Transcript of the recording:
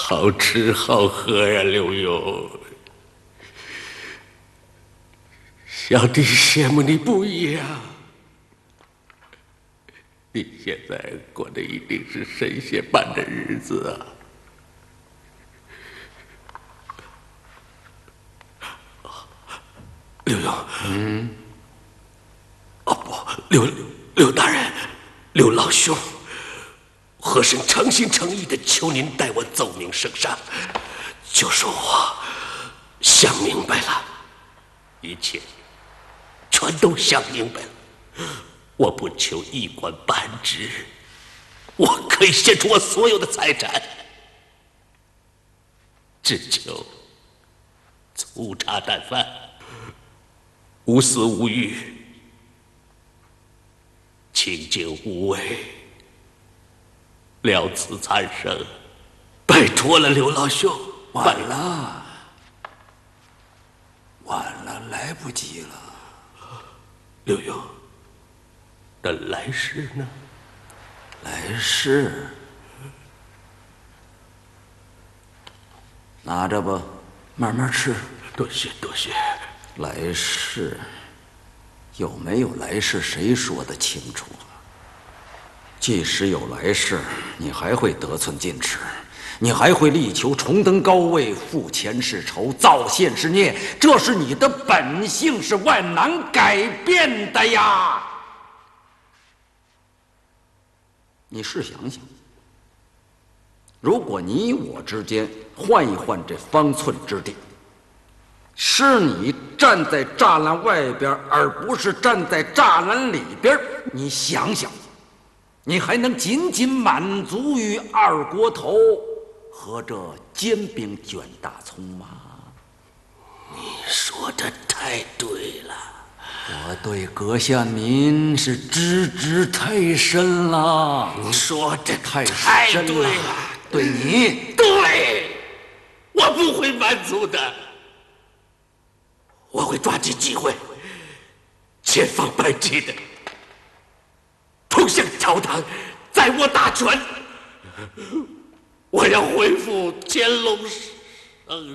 好吃好喝呀，刘墉。小弟羡慕你不一样，你现在过的一定是神仙般的日子啊！刘墉，哦不，刘大人，刘老兄，和珅诚心诚意的求您代我奏明圣上，就说我想明白了，一切全都想明白了。我不求一官半职，我可以献出我所有的财产，只求粗茶淡饭，无私无欲，清净无为，了此残生。拜托了，刘老兄。 晚了，晚了，来不及了。 刘墉，那来世呢？ 来世，拿着吧，慢慢吃。 多谢多谢。 来世有没有来世，谁说得清楚啊？即使有来世，你还会得寸进尺，你还会力求重登高位，负前世仇，造现世孽，这是你的本性，是万难改变的呀。你试想想，如果你我之间换一换这方寸之地，是你站在栅栏外边，而不是站在栅栏里边，你想想，你还能仅仅满足于二锅头和这煎饼卷大葱吗？ 你说的太对了。 我对阁下您是知之太深了。 你说的太对深了。对你， 对，我不会满足的，我会抓紧机会，千方百计的冲向朝堂，再握大权。我要恢复乾隆圣